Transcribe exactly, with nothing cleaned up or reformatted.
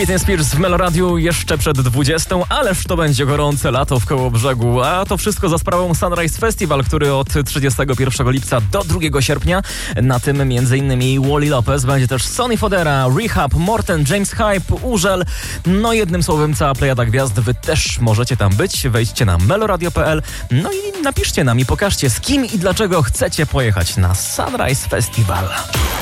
Britney Spears w Meloradiu jeszcze przed dwudziestą, ależ to będzie gorące lato w Kołobrzegu. A to wszystko za sprawą Sunrise Festival, który od trzydziestego pierwszego lipca do drugiego sierpnia. Na tym m.in. Wally Lopez, będzie też Sonny Fodera, Rehab, Morten, James Hype, Urzel. No jednym słowem cała plejada gwiazd. Wy też możecie tam być. Wejdźcie na meloradio kropka p l. No i napiszcie nam i pokażcie, z kim i dlaczego chcecie pojechać na Sunrise Festival.